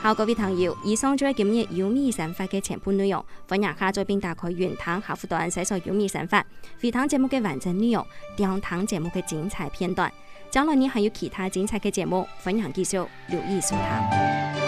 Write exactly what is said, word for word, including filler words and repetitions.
好，各位朋友，以上就係今日有米生活嘅全部內容。歡迎下載並打開雲端客戶端搜索有米生活，回聽節目嘅完整內容，聽聽節目嘅精彩片段。將來呢還有其他精彩嘅節目，歡迎繼續留意收聽。